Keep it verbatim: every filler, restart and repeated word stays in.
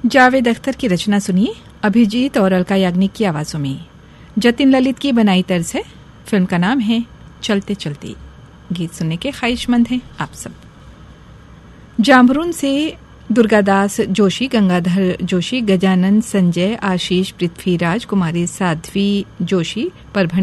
जावेद अख्तर की रचना सुनिए अभिजीत और अलका याग्निक की आवाजों में। जतिन ललित की बनाई तर्ज है। फिल्म का नाम है चलते चलते। गीत सुनने के ख्वाहिशमंद हैं आप सब। जामरून से दुर्गादास जोशी, गंगाधर जोशी, गजानन, संजय, आशीष, पृथ्वीराज, कुमारी साध्वी जोशी, परभणी